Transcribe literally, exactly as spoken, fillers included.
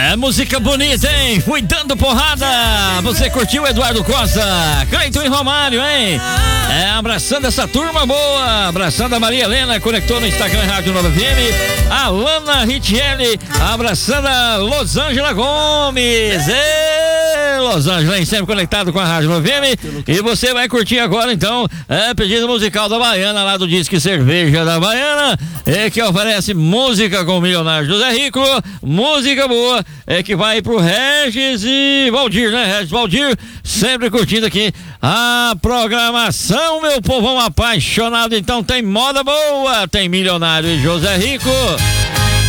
É música bonita, hein? Fui dando porrada. Você curtiu Eduardo Costa, Cleiton e Romário, hein? É, abraçando essa turma boa. Abraçando a Maria Helena, conectou no Instagram Rádio Nova F M. A Lana Richelli, abraçando a Losângela Gomes. Ei, Losângela, hein? Sempre conectado com a Rádio Nova F M. E você vai curtir agora, então, é, pedido musical da Baiana, lá do Disque Cerveja da Baiana, é, que oferece música com o milionário José Rico. Música boa, é que vai pro Regis e Valdir, né? Regis Valdir, sempre curtindo aqui a programação, meu povão apaixonado. Então tem moda boa, tem milionário e José Rico.